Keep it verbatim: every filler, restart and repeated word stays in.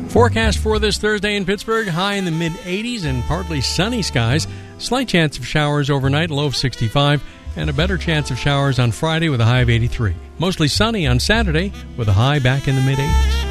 Forecast for this Thursday in Pittsburgh, high in the mid eighties and partly sunny skies. Slight chance of showers overnight, low of sixty-five, and a better chance of showers on Friday with a high of eighty-three. Mostly sunny on Saturday with a high back in the mid eighties.